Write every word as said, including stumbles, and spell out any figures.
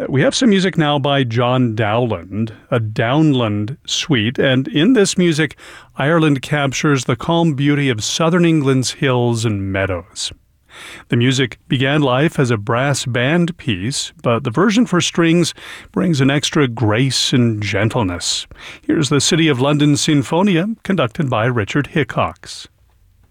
We have some music now by John Dowland, a Downland suite, and in this music, Ireland captures the calm beauty of southern England's hills and meadows. The music began life as a brass band piece, but the version for strings brings an extra grace and gentleness. Here's the City of London Sinfonia, conducted by Richard Hickox.